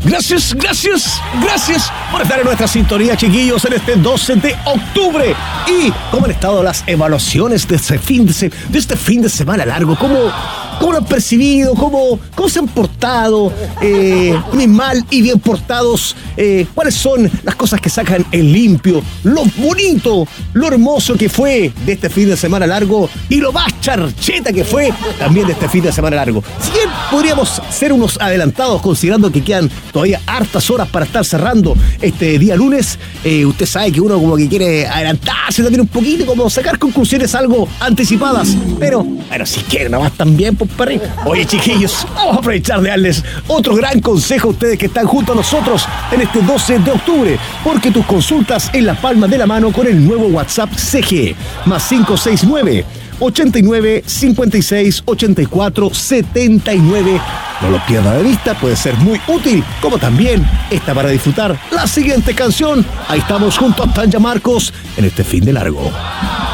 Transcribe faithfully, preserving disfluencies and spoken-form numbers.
Gracias, gracias, gracias por estar en nuestra sintonía, chiquillos, en este doce de octubre. ¿Y cómo han estado las evaluaciones de este fin de, se- de, este fin de semana largo? ¿Cómo, cómo lo han percibido? ¿Cómo, cómo se han portado? Eh, muy mal y bien portados. Eh, ¿Cuáles son las cosas que sacan en limpio? Lo bonito, lo hermoso que fue de este fin de semana largo y lo más charcheta que fue también de este fin de semana largo. Si bien podríamos ser unos adelantados considerando que quedan todavía hartas horas para estar cerrando este día lunes, eh, usted sabe que uno como que quiere adelantarse también un poquito, como sacar conclusiones algo anticipadas, pero bueno, si quieren nomás también, pues para arriba. Oye, chiquillos, vamos a aprovechar de darles otro gran consejo a ustedes que están junto a nosotros en este doce de octubre, porque tus consultas en la palma de la mano con el nuevo WhatsApp C G, más cinco seis nueve, ochenta y nueve, cincuenta y seis, ochenta y cuatro, setenta y nueve. No lo pierda de vista, puede ser muy útil, como también está para disfrutar la siguiente canción. Ahí estamos junto a Tanya Marcos en este fin de largo.